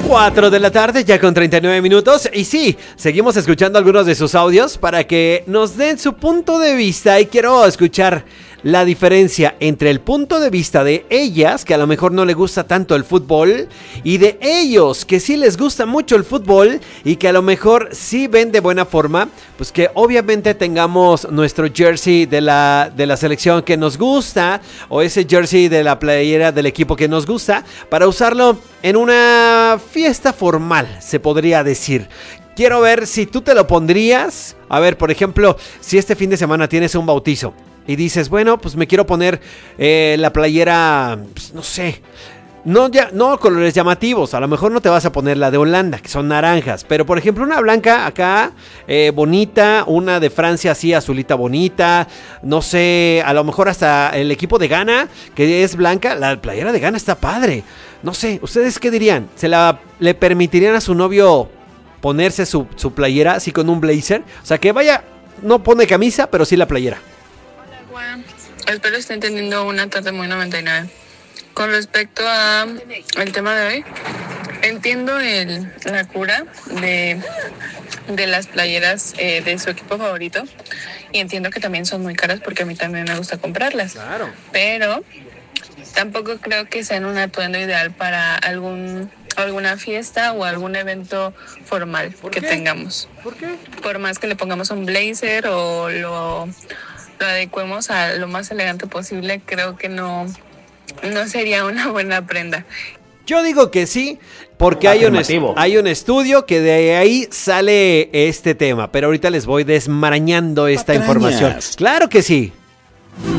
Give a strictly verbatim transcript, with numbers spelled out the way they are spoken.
cuatro de la tarde, ya con treinta y nueve minutos. Y sí, seguimos escuchando algunos de sus audios para que nos den su punto de vista. Y quiero escuchar la diferencia entre el punto de vista de ellas, que a lo mejor no le gusta tanto el fútbol, y de ellos, que sí les gusta mucho el fútbol y que a lo mejor sí ven de buena forma, pues que obviamente tengamos nuestro jersey de la, de la selección que nos gusta, o ese jersey de la playera del equipo que nos gusta, para usarlo en una fiesta formal, se podría decir. Quiero ver si tú te lo pondrías. A ver, por ejemplo, si este fin de semana tienes un bautizo y dices, bueno, pues me quiero poner eh, la playera, pues, no sé, no, ya, no colores llamativos, a lo mejor no te vas a poner la de Holanda, que son naranjas, pero por ejemplo una blanca acá, eh, bonita, una de Francia así azulita bonita, no sé, a lo mejor hasta el equipo de Ghana, que es blanca, la playera de Ghana está padre, no sé, ¿ustedes qué dirían? ¿Se la le permitirían a su novio ponerse su, su playera así con un blazer? O sea, que vaya, no pone camisa, pero sí la playera. Espero esté entendiendo una tarde muy noventa y nueve. Con respecto a el tema de hoy, entiendo el, la cura de, de las playeras eh, de su equipo favorito, y entiendo que también son muy caras porque a mí también me gusta comprarlas. Claro. Pero tampoco creo que sean un atuendo ideal para algún alguna fiesta o algún evento formal que qué? tengamos. ¿Por qué? Por más que le pongamos un blazer o lo... lo adecuemos a lo más elegante posible, creo que no, no sería una buena prenda. Yo digo que sí, porque hay un, hay un estudio que de ahí sale este tema, pero ahorita les voy desmarañando esta Patrañas. información. Claro que sí.